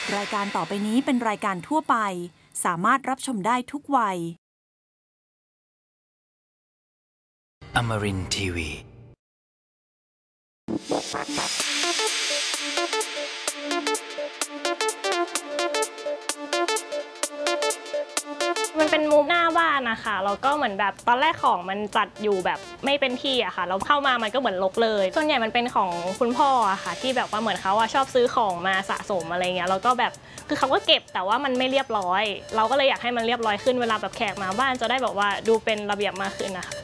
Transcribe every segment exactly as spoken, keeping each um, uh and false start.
รายการต่อไปนี้เป็นรายการทั่วไปสามารถรับชมได้ทุกวัย Amarin ที วีมันเป็นมุมหน้าบ้านนะคะแล้วก็เหมือนแบบตอนแรกของมันจัดอยู่แบบไม่เป็นที่อะค่ะแล้วเข้ามามันก็เหมือนรกเลยส่วนใหญ่มันเป็นของคุณพ่ออะค่ะที่แบบว่าเหมือนเขาอะชอบซื้อของมาสะสมอะไรเงี้ยแล้วก็แบบคือเขาก็เก็บแต่ว่ามันไม่เรียบร้อยเราก็เลยอยากให้มันเรียบร้อยขึ้นเวลาแบบแขกมาบ้านจะได้แบบว่าดูเป็นระเบียบมากขึ้นนะคะ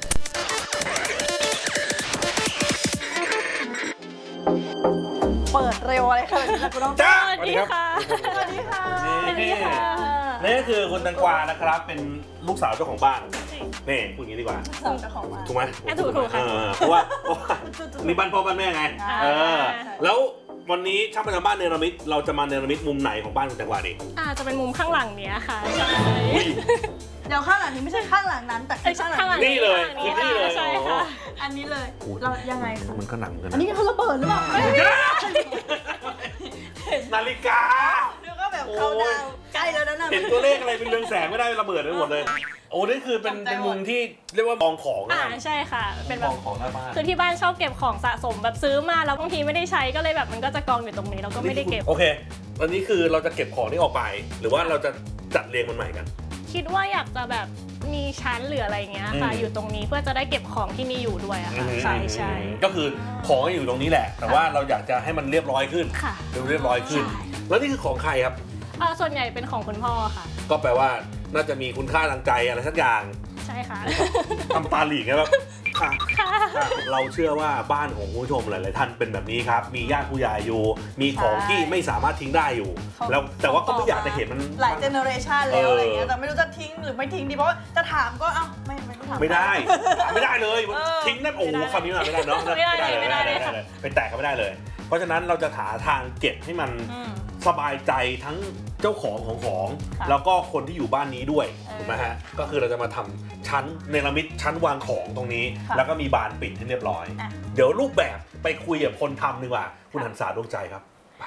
เปิดเร็วอะไรขนาดนี้คุณน้องจ้าสวัสดีค่ะสวัสดีค่ะสวัสดีค่ะนี่ก็คือคุณแตงกวานะครับเป็นลูกสาวเจ้าของบ้านนี่พูดอย่างนี้ดีกว่าสาวเจ้าของบ้านถูกไหมถูกถูกค่ะเพราะว่าเพราะว่ามีบ้านพ่อบ้านแม่ไงเออแล้ววันนี้ช่างประจำบ้านเนรมิตเราจะมาเนรมิตมุมไหนของบ้านคุณแตงกวาดีอ่าจะเป็นมุมข้างหลังเนี้ยค่ะใช่เดี๋ยวข้างหลังนี้ไม่ใช่ข้างหลังนั้นแต่คือข้างหลังนี่เลยคือนี่เลยใช่ค่ะอันนี้เลยเรายังไงคะมันก็หนังกันอันนี้เขาระเบิดหรือเปล่านาฬิกาเดี๋ยวก็แบบเขาดาวใกล้แล้วนะเห็นตัวเลขอะไรเป็นเรืองแสงไม่ได้ระเบิดไปหมดเลยโอ้นี่คือเป็นเป็นมุมที่เรียกว่ามองของอ่าใช่ค่ะเป็นแบบมองของหน้าบ้านคือที่บ้านชอบเก็บของสะสมแบบซื้อมาแล้วบางทีไม่ได้ใช้ก็เลยแบบมันก็จะกองอยู่ตรงนี้เราก็ไม่ได้เก็บโอเคตอนนี้คือเราจะเก็บของนี้ออกไป หรือว่าเราจะจัดเรียงมันใหม่กันคิดว่าอยากจะแบบมีชั้นหรืออะไรเงี้ยค่ะอยู่ตรงนี้เพื่อจะได้เก็บของที่มีอยู่ด้วยอะค่ะใช่ใช่ก็คือของอยู่ตรงนี้แหละแต่ว่าเราอยากจะให้มันเรียบร้อยขึ้นค่ะดูเรียบร้อยขึ้นแล้วนี่คือของใครครับส่วนใหญ่เป็นของคุณพ่อค่ะก็แปลว่าน่าจะมีคุณค่าทางใจอะไรสักอย่างใช่ค่ะทำตาหลีกไงแบบค่ะเราเชื่อว่าบ้านของคุณผู้ชมหลายๆท่านเป็นแบบนี้ครับมีญาติผู้ใหญ่อยู่มีของที่ไม่สามารถทิ้งได้อยู่แล้วแต่ว่าก็ไม่อยากจะเห็นมันหลายเจเนอเรชันแล้วอะไรเงี้ยแต่ไม่รู้จะทิ้งหรือไม่ทิ้งดีเพราะว่าจะถามก็เอ้าไม่ไม่ต้องถามไม่ได้ไม่ได้เลยทิ้งนั่นโอ้โหคำนี้มาไม่ได้เนาะไม่ได้เลยไม่ได้เลยไปแตกก็ไม่ได้เลยเพราะฉะนั้นเราจะหาทางเก็บให้มันสบายใจทั้งเจ้าของของของแล้วก็คนที่อยู่บ้านนี้ด้วยถูกไหมฮะก็คือเราจะมาทำชั้นเนรมิตชั้นวางของตรงนี้แล้วก็มีบานปิดให้เรียบร้อยเดี๋ยวรูปแบบไปคุยกับคนทำดีกว่าคุณหันษาดวงใจครับ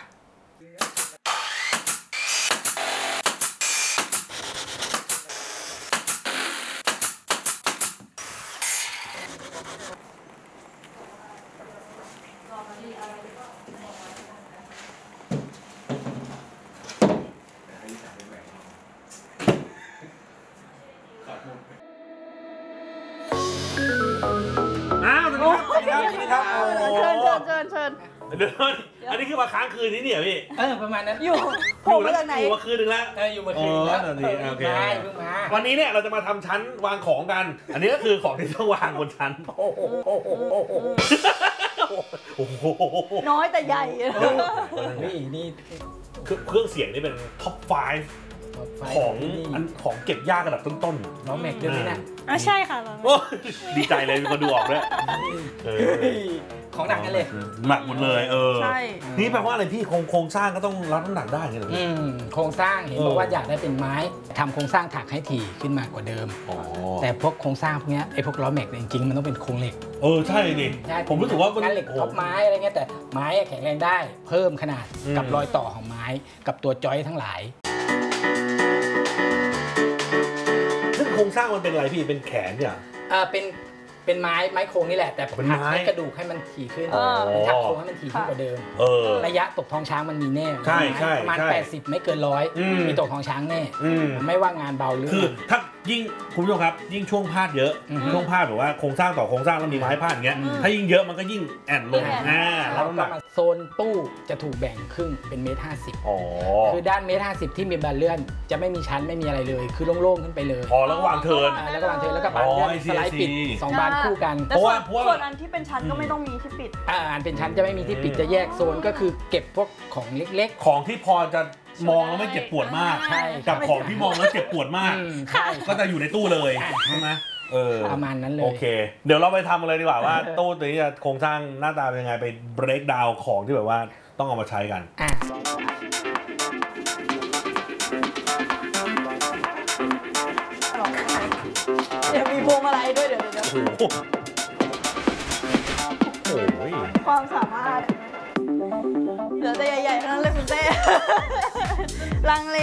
อ้าวสวัสดีครับสวัสดีครับสวัสดีครับเชิญเชิญเชิญเดินอันนี้คือมาค้างคืนที่นี่เหรอพี่เออประมาณนั้นอยู่อยู่แล้วอยู่มาคืนนึงแล้วเอออยู่มาคืนแล้วตอนนี้โอเคเพิ่งมาวันนี้เนี่ยเราจะมาทำชั้นวางของกันอันนี้ก็คือของที่ต้องวางบนชั้นโอ้โหโอ้โหโอ้โหน้อยแต่ใหญ่นี่นี่เครื่องเสียงนี่เป็นท็อปไฟว์ของอันของเก็บยากระดับต้นๆน้องแม็กด้วยไหมเนี่ยอ่ะใช่ค่ะดีใจเลยมีคนดูออกด้วยของหนักกันเลยหนักหมดเลยเออนี่แปลว่าอะไรพี่โครงสร้างก็ต้องรับน้ำหนักได้ไงหรออืมโครงสร้างเห็นบอกว่าอยากได้เป็นไม้ทำโครงสร้างถักให้ถี่ขึ้นมากว่าเดิมแต่พวกโครงสร้างพวกนี้ไอ้พวกล้อแม็กจริงๆมันต้องเป็นโครงเหล็กเออใช่ดิผมรู้สึกว่างานเหล็กท็อปไม้อะไรเงี้ยแต่ไม้แข็งแรงได้เพิ่มขนาดกับรอยต่อของไม้กับตัวจอยทั้งหลายซึ่งโครงสร้างมันเป็นอะไรพี่เป็นแขนเนี่ยอ่าเป็นเป็นไม้ไม้โครงนี่แหละแต่ถักให้กระดูกให้มันถี่ขึ้นถักโครงให้มันถี่ขึ้นกว่าเดิมระยะตกท้องช้างมันมีแน่ใช่ใช่ประมาณแปดสิบไม่เกินร้อยมีตกท้องช้างแน่ไม่ว่างานเบาหรือคือถ้ายิ่งคุณผู้ชมครับยิ่งช่วงพาดเยอะช่วงพาดแบบว่าโครงสร้างต่อโครงสร้างแล้วมีไม้พาดอย่างเงี้ยถ้ายิ่งเยอะมันก็ยิ่งแอนลงอ่าแล้วน้ำหนักโซนตู้จะถูกแบ่งครึ่งเป็นเมตรห้าสิบคือด้านเมตรห้าสิบที่มีบานเลื่อนจะไม่มีชั้นไม่มีอะไรเลยคือโล่งๆขึ้นไปเลยอ๋อแล้วก็วางเทิร์นแล้วก็วางเทิร์นแล้วก็บานเลื่อนสไลด์ปิดสองบานคู่กันเพราะว่าส่วนอันที่เป็นชั้นก็ไม่ต้องมีที่ปิดอ่าอันเป็นชั้นจะไม่มีที่ปิดจะแยกโซนก็คือเก็บพวกของเล็กๆของที่พอจะมองแล้วไม่เจ็บปวดมากกับของที่มองแล้วเจ็บปวดมากก็จะอยู่ในตู้เลยใช่ไหมเออประมาณนั้นเลยโอเคเดี๋ยวเราไปทำเลยดีกว่าว่าตู้ตัวนี้จะโครงสร้างหน้าตาเป็นยังไงไป break down ของที่แบบว่าต้องเอามาใช้กันเดี๋ยวมีพวงมาลัยด้วยเดี๋ยวเดี๋ยวโอ้โหความสามารถเหลือแต่ใหญ่ๆทั้งนั้นเลยคุณเต้ลังเล